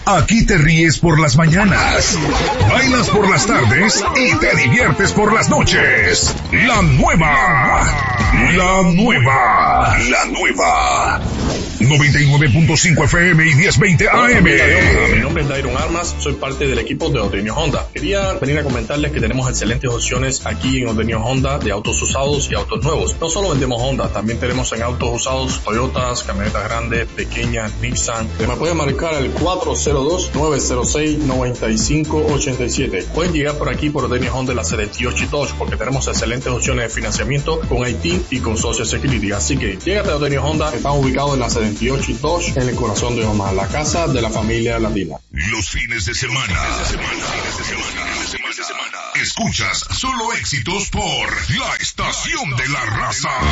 Aquí te ríes por las mañanas, bailas por las tardes y te diviertes por las noches. La nueva 99.5 FM y 1020 AM. Mi nombre es Dairon Armas, soy parte del equipo de Odenio Honda. Quería venir a comentarles que tenemos excelentes opciones aquí en Odenio Honda de autos usados y autos nuevos. No solo vendemos Honda, también tenemos en autos usados Toyotas, camionetas grandes, pequeñas, Nissan. Me pueden marcar al 402-906-9587. Pueden llegar por aquí por Odenio Honda la 78 y Dodge porque tenemos excelentes opciones de financiamiento con Haití y con Social Security. Así que llégate a Odenio Honda, están ubicados en la 78 y Dodge en el corazón de Omaha, la casa de la familia latina. Los fines de semana. Escuchas solo éxitos por la estación de la raza.